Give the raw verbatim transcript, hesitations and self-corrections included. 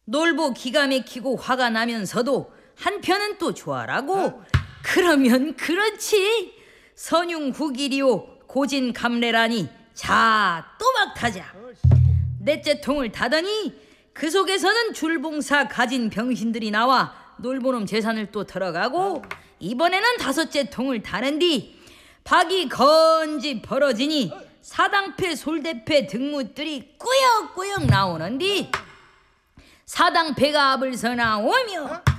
놀보 기가 막히고 화가 나면서도 한편은 또 좋아라고. 그러면 그렇지. 선융후기리오 고진감래라니. 자, 또 막타자. 넷째 통을 타더니 그 속에서는 줄봉사 가진 병신들이 나와 놀보놈 재산을 또 털어가고, 이번에는 다섯째 통을 타는디 박이 건지 벌어지니 사당패 솔대패 등무들이 꾸역꾸역 나오는디 사당패가 앞을 서 나오며